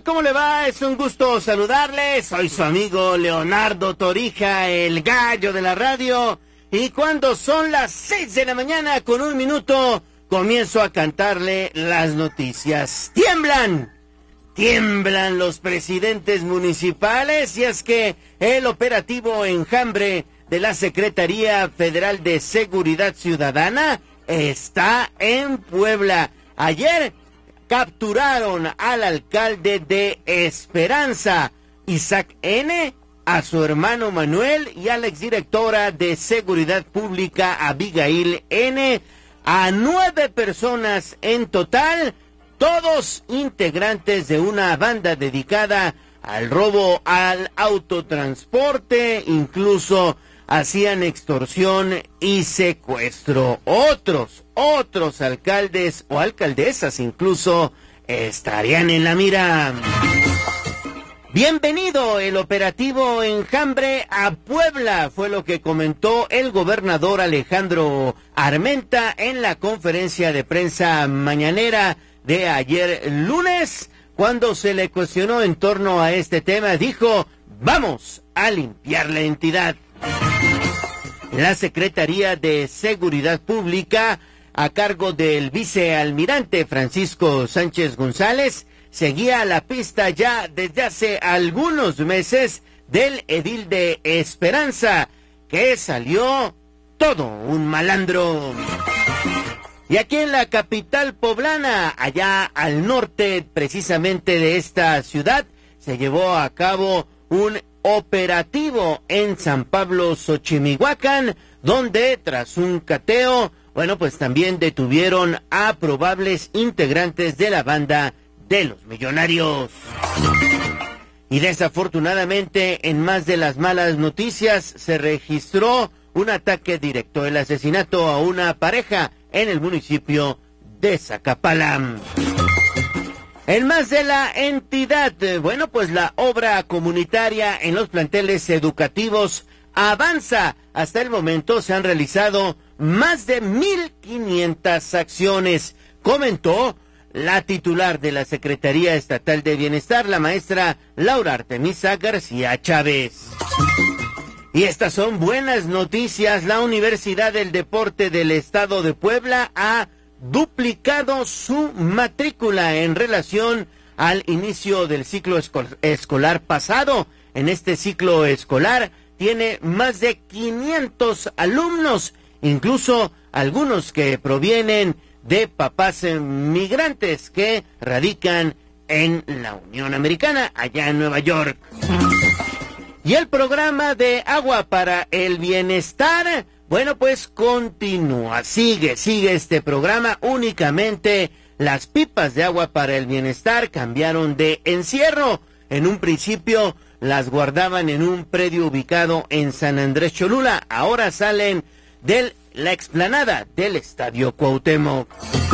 ¿Cómo le va? Es un gusto saludarles. Soy su amigo Leonardo Torija, el gallo de la radio. Y cuando son las 6 de la mañana con 1 minuto, comienzo a cantarle las noticias. Tiemblan los presidentes municipales, y es que el operativo Enjambre de la Secretaría Federal de Seguridad Ciudadana está en Puebla. Ayer capturaron al alcalde de Esperanza, Isaac N., a su hermano Manuel y a la exdirectora de Seguridad Pública, Abigail N., a 9 personas en total, todos integrantes de una banda dedicada al robo al autotransporte, incluso hacían extorsión y secuestro. Otros alcaldes o alcaldesas incluso estarían en la mira. Bienvenido el operativo Enjambre a Puebla, fue lo que comentó el gobernador Alejandro Armenta en la conferencia de prensa mañanera de ayer lunes. Cuando se le cuestionó en torno a este tema, dijo: vamos a limpiar la entidad. La Secretaría de Seguridad Pública, a cargo del vicealmirante Francisco Sánchez González, seguía la pista ya desde hace algunos meses del edil de Esperanza, que salió todo un malandro. Y aquí en la capital poblana, allá al norte precisamente de esta ciudad, se llevó a cabo un operativo en San Pablo, Xochimihuacán, donde tras un cateo, pues también detuvieron a probables integrantes de la banda de los Millonarios. Y desafortunadamente, en más de las malas noticias, se registró un ataque directo, el asesinato a una pareja en el municipio de Zacapala. En más de la entidad, la obra comunitaria en los planteles educativos avanza. Hasta el momento se han realizado más de 1,500 acciones, comentó la titular de la Secretaría Estatal de Bienestar, la maestra Laura Artemisa García Chávez. Y estas son buenas noticias. La Universidad del Deporte del Estado de Puebla ha duplicado su matrícula en relación al inicio del ciclo escolar pasado. En este ciclo escolar tiene más de 500 alumnos, incluso algunos que provienen de papás migrantes que radican en la Unión Americana, allá en Nueva York. Y el programa de Agua para el Bienestar, continúa, sigue este programa. Únicamente las pipas de Agua para el Bienestar cambiaron de encierro. En un principio las guardaban en un predio ubicado en San Andrés Cholula, ahora salen de la explanada del Estadio Cuauhtémoc.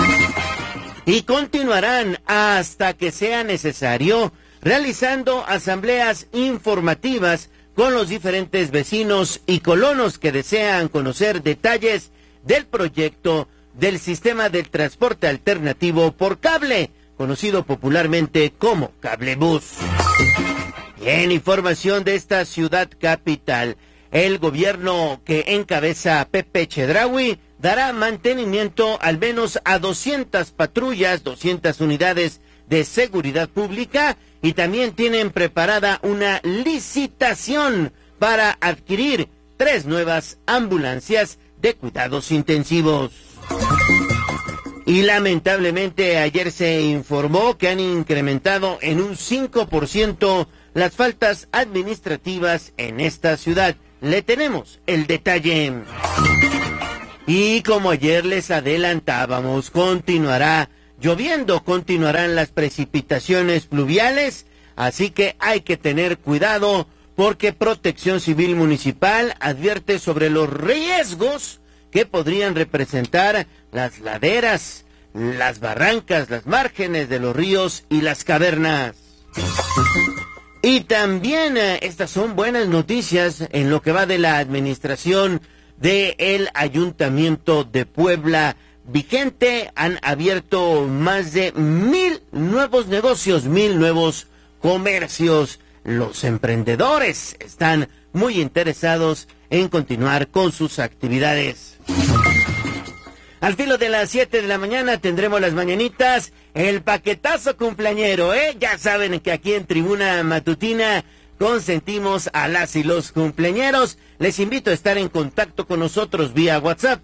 Y continuarán hasta que sea necesario, realizando asambleas informativas con los diferentes vecinos y colonos que desean conocer detalles del proyecto del sistema del transporte alternativo por cable, conocido popularmente como cablebús. Y en información de esta ciudad capital, el gobierno que encabeza Pepe Chedraui dará mantenimiento al menos a 200 patrullas, 200 unidades de seguridad pública, y también tienen preparada una licitación para adquirir 3 nuevas ambulancias de cuidados intensivos. Y lamentablemente ayer se informó que han incrementado en un 5% las faltas administrativas en esta ciudad. Le tenemos el detalle. Y como ayer les adelantábamos, continuará lloviendo, continuarán las precipitaciones pluviales, así que hay que tener cuidado porque Protección Civil Municipal advierte sobre los riesgos que podrían representar las laderas, las barrancas, las márgenes de los ríos y las cavernas. Y también estas son buenas noticias en lo que va de la administración del Ayuntamiento de Puebla vigente. Han abierto más de 1,000 nuevos negocios, 1,000 nuevos comercios. Los emprendedores están muy interesados en continuar con sus actividades. Al filo de las 7 de la mañana tendremos las mañanitas, el paquetazo cumpleañero, Ya saben que aquí en Tribuna Matutina consentimos a las y los cumpleañeros. Les invito a estar en contacto con nosotros vía WhatsApp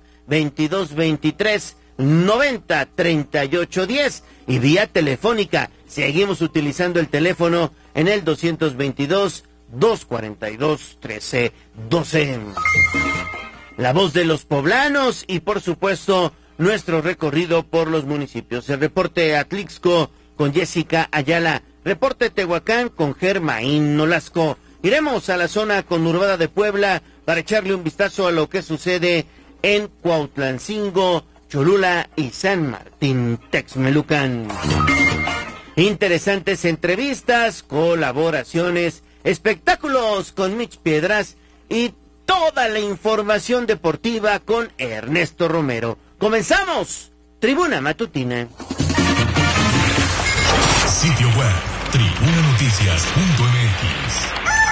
2223-903810 y vía telefónica. Seguimos utilizando el teléfono en el 222-242-1312. La voz de los poblanos y, por supuesto, nuestro recorrido por los municipios. El reporte Atlixco con Jessica Ayala. Reporte Tehuacán con Germaín Nolasco. Iremos a la zona conurbada de Puebla para echarle un vistazo a lo que sucede en Cuautlancingo, Cholula y San Martín Texmelucan. Interesantes entrevistas, colaboraciones, espectáculos con Mitch Piedras y toda la información deportiva con Ernesto Romero. ¡Comenzamos! Tribuna Matutina. Sitio web, tribunanoticias.mx.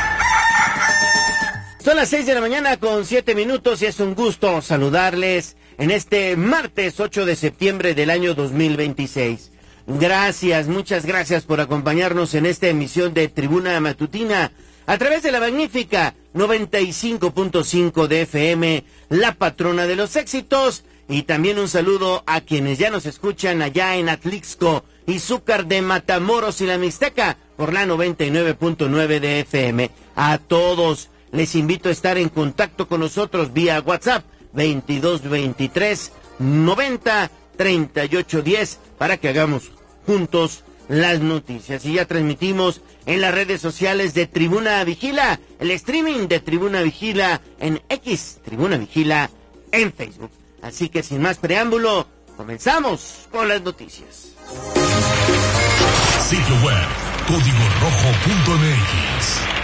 Son las 6 de la mañana con 7 minutos y es un gusto saludarles en este martes 8 de septiembre del año 2026. Gracias, muchas gracias por acompañarnos en esta emisión de Tribuna Matutina a través de la magnífica 95.5 de FM, la patrona de los éxitos, y también un saludo a quienes ya nos escuchan allá en Atlixco, Izúcar de Matamoros y la Mixteca por la 99.9 de FM. A todos les invito a estar en contacto con nosotros vía WhatsApp 2223-903810 para que hagamos juntos las noticias. Y ya transmitimos en las redes sociales de Tribuna Vigila, el streaming de Tribuna Vigila en X, Tribuna Vigila en Facebook. Así que sin más preámbulo, comenzamos con las noticias. Sitio web, código rojo.mx.